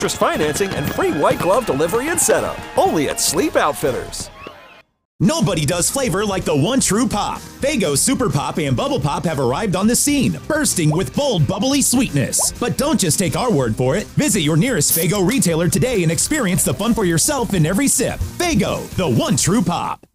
Interest financing and free white glove delivery and setup. Only at Sleep Outfitters. Nobody does flavor like the one true pop. Faygo Super Pop and Bubble Pop have arrived on the scene, bursting with bold, bubbly sweetness. But don't just take our word for it. Visit your nearest Faygo retailer today and experience the fun for yourself in every sip. Faygo, the one true pop.